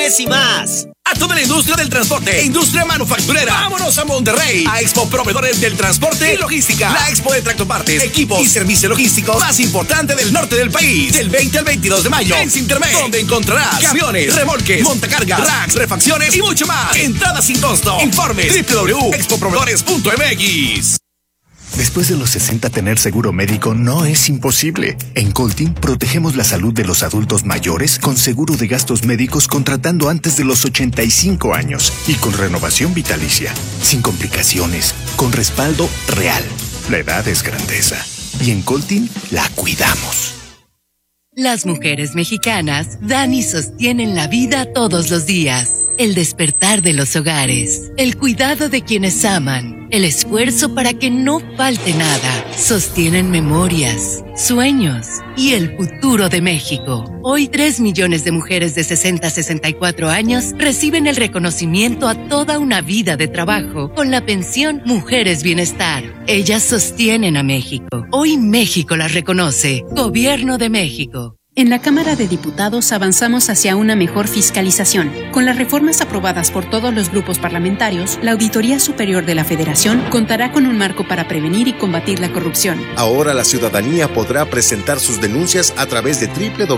promociones y más. A toda la industria del transporte e industria manufacturera. Vámonos a Monterrey, a Expo Proveedores del Transporte y Logística. La expo de tractopartes, equipos y servicio logístico más importante del norte del país. Del 20 al 22 de mayo en Cintermex, donde encontrarás camiones, remolques, montacargas, racks, refacciones y mucho más. Entrada sin costo. Informes www.expoproveedores.mx. Después de los 60, tener seguro médico no es imposible. En Coltin protegemos la salud de los adultos mayores con seguro de gastos médicos contratando antes de los 85 años y con renovación vitalicia, sin complicaciones, con respaldo real. La edad es grandeza y en Coltin la cuidamos. Las mujeres mexicanas dan y sostienen la vida todos los días. El despertar de los hogares, el cuidado de quienes aman, el esfuerzo para que no falte nada. Sostienen memorias, sueños y el futuro de México. Hoy 3 millones de mujeres de 60 a 64 años reciben el reconocimiento a toda una vida de trabajo con la pensión Mujeres Bienestar. Ellas sostienen a México. Hoy México las reconoce. Gobierno de México. En la Cámara de Diputados avanzamos hacia una mejor fiscalización. Con las reformas aprobadas por todos los grupos parlamentarios, la Auditoría Superior de la Federación contará con un marco para prevenir y combatir la corrupción. Ahora la ciudadanía podrá presentar sus denuncias a través de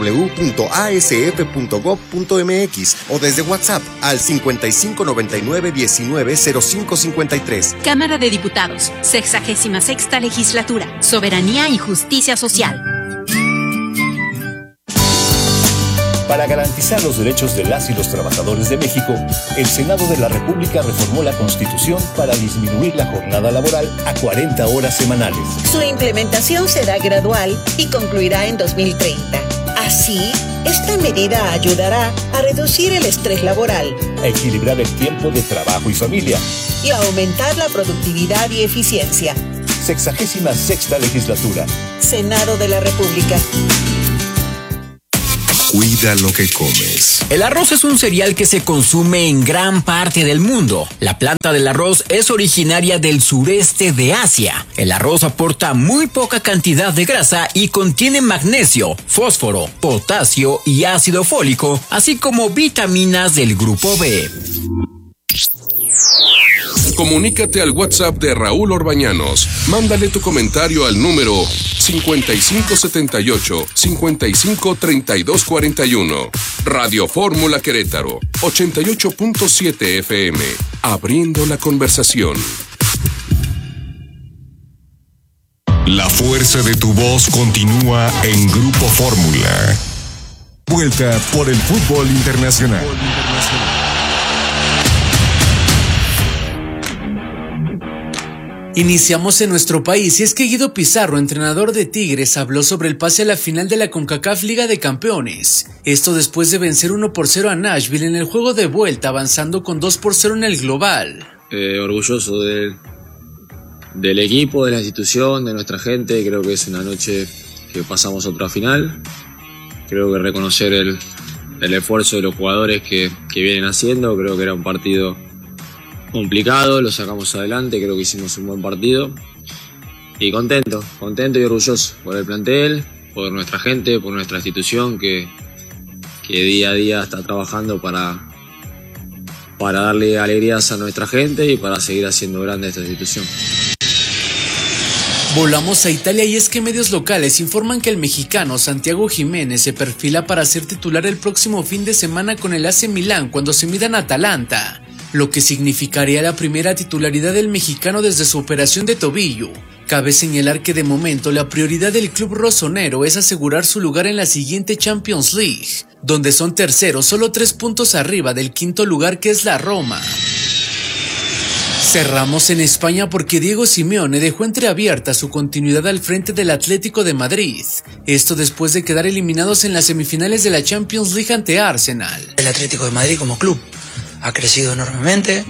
www.asf.gov.mx o desde WhatsApp al 5599-190553. Cámara de Diputados, 66ª Legislatura, Soberanía y Justicia Social. Para garantizar los derechos de las y los trabajadores de México, el Senado de la República reformó la Constitución para disminuir la jornada laboral a 40 horas semanales. Su implementación será gradual y concluirá en 2030. Así, esta medida ayudará a reducir el estrés laboral, a equilibrar el tiempo de trabajo y familia y a aumentar la productividad y eficiencia. 66ª Legislatura. Senado de la República. Cuida lo que comes. El arroz es un cereal que se consume en gran parte del mundo. La planta del arroz es originaria del sureste de Asia. El arroz aporta muy poca cantidad de grasa y contiene magnesio, fósforo, potasio y ácido fólico, así como vitaminas del grupo B. Comunícate al WhatsApp de Raúl Orbañanos. Mándale tu comentario al número 5578-553241. Radio Fórmula Querétaro, 88.7 FM. Abriendo la conversación. La fuerza de tu voz continúa en Grupo Fórmula. Vuelta por el fútbol internacional. Iniciamos en nuestro país y es que Guido Pizarro, entrenador de Tigres, habló sobre el pase a la final de la CONCACAF Liga de Campeones. Esto después de vencer 1-0 a Nashville en el juego de vuelta, avanzando con 2-0 en el global. Orgulloso del equipo, de la institución, de nuestra gente. Creo que es una noche que pasamos a otra final. Creo que reconocer el esfuerzo de los jugadores que vienen haciendo. Creo que era un partido complicado, lo sacamos adelante, creo que hicimos un buen partido y contento y orgulloso por el plantel, por nuestra gente, por nuestra institución que día a día está trabajando para darle alegrías a nuestra gente y para seguir haciendo grande esta institución. Volamos a Italia y es que medios locales informan que el mexicano Santiago Jiménez se perfila para ser titular el próximo fin de semana con el AC Milán cuando se midan a Atalanta, lo que significaría la primera titularidad del mexicano desde su operación de tobillo. Cabe señalar que de momento la prioridad del club rosonero es asegurar su lugar en la siguiente Champions League, donde son terceros solo 3 puntos arriba del quinto lugar que es la Roma. Cerramos en España porque Diego Simeone dejó entreabierta su continuidad al frente del Atlético de Madrid. Esto después de quedar eliminados en las semifinales de la Champions League ante Arsenal. El Atlético de Madrid como club ha crecido enormemente,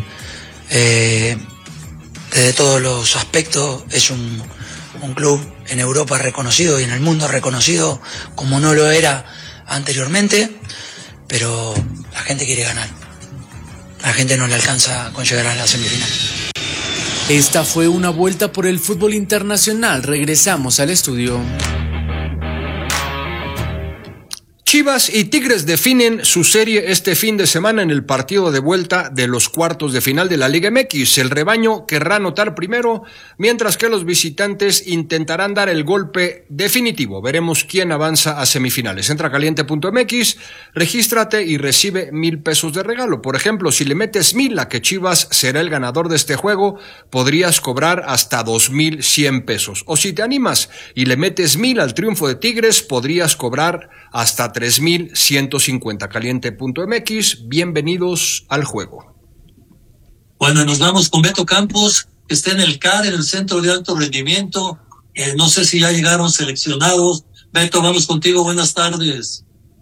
desde todos los aspectos es un club en Europa reconocido y en el mundo reconocido como no lo era anteriormente, pero la gente quiere ganar, la gente no le alcanza con llegar a la semifinal. Esta fue una vuelta por el fútbol internacional, regresamos al estudio. Chivas y Tigres definen su serie este fin de semana en el partido de vuelta de los cuartos de final de la Liga MX. El rebaño querrá anotar primero, mientras que los visitantes intentarán dar el golpe definitivo. Veremos quién avanza a semifinales. Entra a caliente.mx, regístrate y recibe $1,000 de regalo. Por ejemplo, si le metes 1,000 a que Chivas será el ganador de este juego, podrías cobrar hasta 2,100 pesos. O si te animas y le metes 1,000 al triunfo de Tigres, podrías cobrar hasta 3,150. Caliente.mx, bienvenidos al juego. Bueno, nos vamos con Beto Campos, que está en el CAR, en el Centro de Alto Rendimiento. No sé si ya llegaron seleccionados. Beto, vamos contigo, buenas tardes.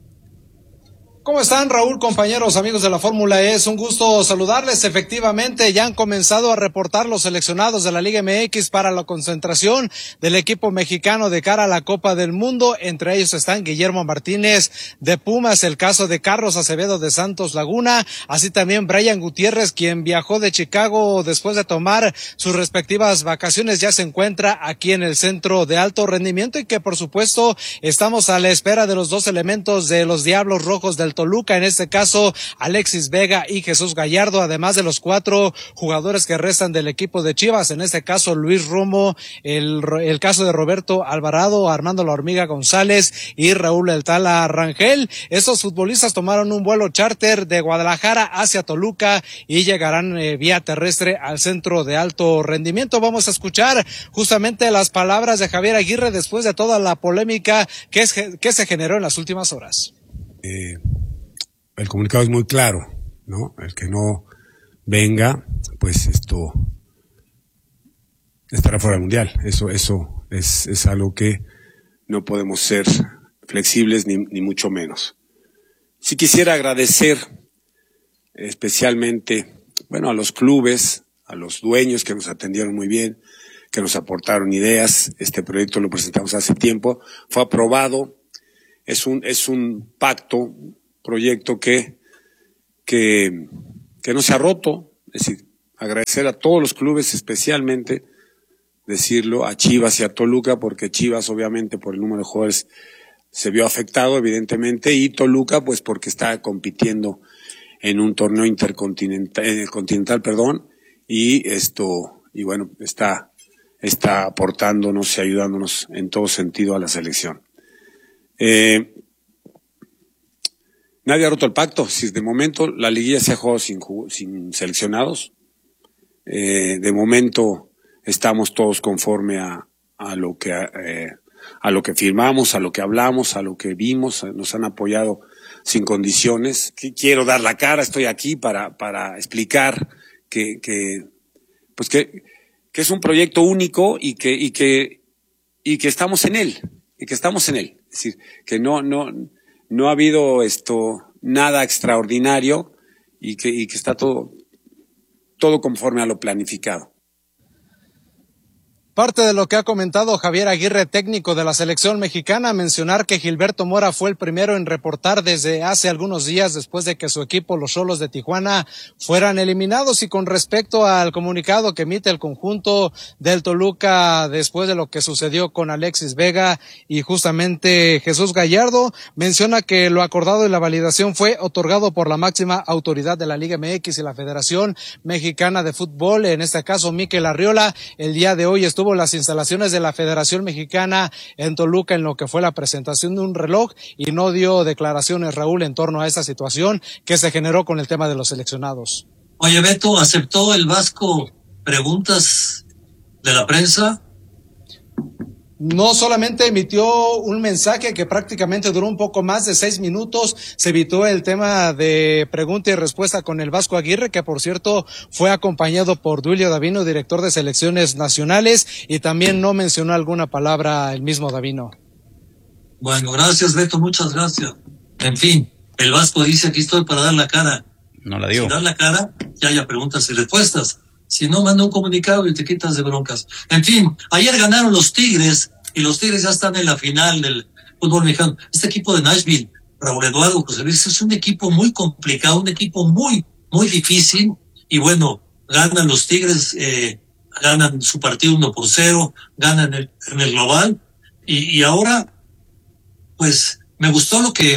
¿Cómo están, Raúl, compañeros, amigos de la Fórmula E? Es un gusto saludarles. Efectivamente, ya han comenzado a reportar los seleccionados de la Liga MX para la concentración del equipo mexicano de cara a la Copa del Mundo. Entre ellos están Guillermo Martínez de Pumas, el caso de Carlos Acevedo de Santos Laguna, así también Brian Gutiérrez, quien viajó de Chicago después de tomar sus respectivas vacaciones, ya se encuentra aquí en el Centro de Alto Rendimiento y que, por supuesto, estamos a la espera de los dos elementos de los Diablos Rojos del Toluca, en este caso Alexis Vega y Jesús Gallardo, además de los 4 jugadores que restan del equipo de Chivas, en este caso Luis Romo, el caso de Roberto Alvarado, Armando La Hormiga González y Raúl El Tala Rangel. Estos futbolistas tomaron un vuelo charter de Guadalajara hacia Toluca y llegarán vía terrestre al Centro de Alto Rendimiento. Vamos a escuchar justamente las palabras de Javier Aguirre después de toda la polémica que se generó en las últimas horas. El comunicado es muy claro, ¿no? El que no venga, pues esto estará fuera del Mundial. Eso es algo que no podemos ser flexibles ni mucho menos. Sí quisiera agradecer especialmente, a los clubes, a los dueños que nos atendieron muy bien, que nos aportaron ideas. Este proyecto lo presentamos hace tiempo, fue aprobado, es un pacto, proyecto que no se ha roto. Es decir, agradecer a todos los clubes, especialmente decirlo a Chivas y a Toluca, porque Chivas obviamente por el número de jugadores se vio afectado evidentemente, y Toluca pues porque está compitiendo en un torneo continental, y bueno, está aportándonos y ayudándonos en todo sentido a la selección. Nadie ha roto el pacto. Si de momento la liguilla se ha jugado sin seleccionados, de momento estamos todos conforme a lo que firmamos, a lo que hablamos, a lo que vimos. Nos han apoyado sin condiciones. Quiero dar la cara, estoy aquí para explicar que es un proyecto único y que estamos en él, Es decir, que no ha habido nada extraordinario y que está todo conforme a lo planificado. Parte de lo que ha comentado Javier Aguirre, técnico de la selección mexicana, mencionar que Gilberto Mora fue el primero en reportar desde hace algunos días después de que su equipo, los Xolos de Tijuana, fueran eliminados. Y con respecto al comunicado que emite el conjunto del Toluca después de lo que sucedió con Alexis Vega y justamente Jesús Gallardo, menciona que lo acordado y la validación fue otorgado por la máxima autoridad de la Liga MX y la Federación Mexicana de Fútbol, en este caso Mikel Arriola. El día de hoy estuvo en las instalaciones de la Federación Mexicana en Toluca en lo que fue la presentación de un reloj y no dio declaraciones, Raúl, en torno a esta situación que se generó con el tema de los seleccionados. Oye, Beto, ¿aceptó el Vasco preguntas de la prensa? No solamente emitió un mensaje que prácticamente duró un poco más de 6 minutos, se evitó el tema de pregunta y respuesta con el Vasco Aguirre, que por cierto fue acompañado por Duilio Davino, director de selecciones nacionales, y también no mencionó alguna palabra el mismo Davino. Bueno, gracias, Beto, muchas gracias. En fin, el Vasco dice: aquí estoy para dar la cara. No la dio. Si das la cara, ya haya preguntas y respuestas. Si no, manda un comunicado y te quitas de broncas. En fin, ayer ganaron los Tigres y los Tigres ya están en la final del fútbol mexicano. Este equipo de Nashville, Raúl Eduardo José Luis, es un equipo muy complicado, un equipo muy, muy difícil. Y bueno, ganan los Tigres, ganan su partido 1-0, ganan en el global. Y ahora, pues, me gustó lo que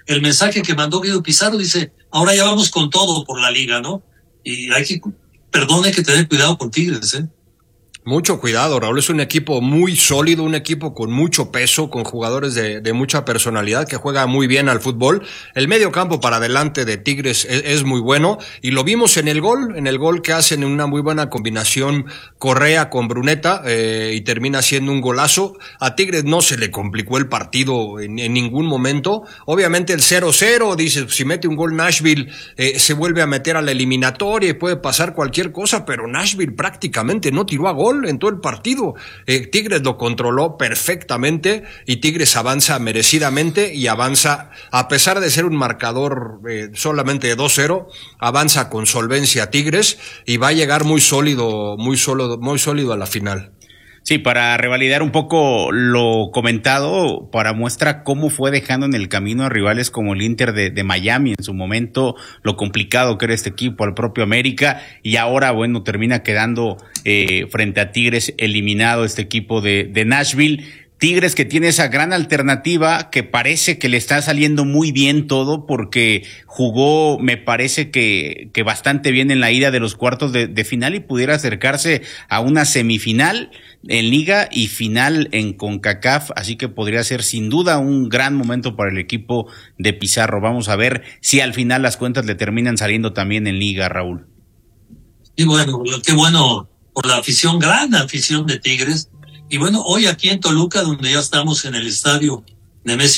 el mensaje que mandó Guido Pizarro, dice, ahora ya vamos con todo por la liga, ¿no? Y hay que tener cuidado con Tigres, ¿eh? Mucho cuidado, Raúl, es un equipo muy sólido, un equipo con mucho peso, con jugadores de mucha personalidad que juega muy bien al fútbol. El medio campo para adelante de Tigres es muy bueno y lo vimos en el gol que hacen en una muy buena combinación Correa con Bruneta y termina siendo un golazo. A Tigres no se le complicó el partido en ningún momento. Obviamente el 0-0, dice, si mete un gol Nashville se vuelve a meter a la eliminatoria y puede pasar cualquier cosa, pero Nashville prácticamente no tiró a gol en todo el partido. Tigres lo controló perfectamente y Tigres avanza merecidamente y avanza, a pesar de ser un marcador solamente de 2-0, avanza con solvencia Tigres y va a llegar muy sólido a la final. Sí, para revalidar un poco lo comentado, para muestra cómo fue dejando en el camino a rivales como el Inter de Miami en su momento, lo complicado que era este equipo, al propio América, y ahora, bueno, termina quedando frente a Tigres eliminado este equipo de Nashville. Tigres que tiene esa gran alternativa que parece que le está saliendo muy bien todo porque jugó, me parece que bastante bien en la ida de los cuartos de final y pudiera acercarse a una semifinal en Liga y final en CONCACAF, así que podría ser sin duda un gran momento para el equipo de Pizarro. Vamos a ver si al final las cuentas le terminan saliendo también en Liga, Raúl. Y bueno, qué bueno por la afición, gran afición de Tigres. Y bueno, hoy aquí en Toluca, donde ya estamos en el estadio Nemesio